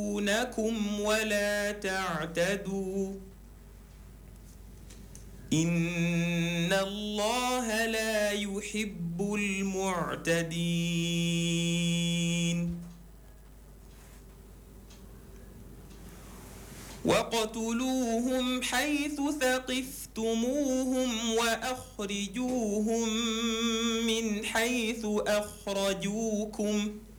يخافونكم ولا تعتدوا إن الله لا يحب المعتدين وَاقْتُلُوهُمْ حَيْثُ ثَقِفْتُمُوهُمْ وَأَخْرِجُوهُمْ مِنْ حَيْثُ أَخْرَجُوكُمْ